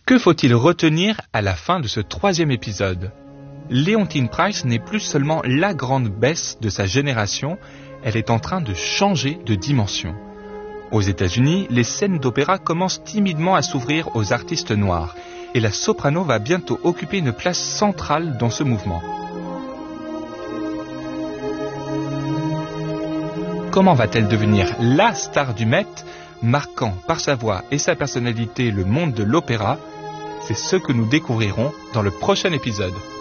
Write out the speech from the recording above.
Que faut-il retenir à la fin de ce 3e épisode? Leontyne Price n'est plus seulement la grande besse de sa génération, elle est en train de changer de dimension. Aux États-Unis, les scènes d'opéra commencent timidement à s'ouvrir aux artistes noirs, et la soprano va bientôt occuper une place centrale dans ce mouvement. Comment va-t-elle devenir la star du Met, marquant par sa voix et sa personnalité le monde de l'opéra? C'est ce que nous découvrirons dans le prochain épisode.